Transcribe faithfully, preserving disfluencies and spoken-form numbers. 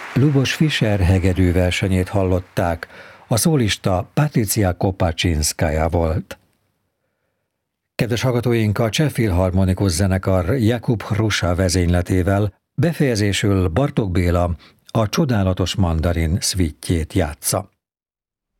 Lubos Fischer hegedű versenyét hallották, a szólista Patricia Kopaczynskaja volt. Kedves hallgatóink, a Cseh Filharmonikus Zenekar Jakub Hrusa vezényletével befejezésül Bartók Béla a Csodálatos mandarin szvítjét játsza.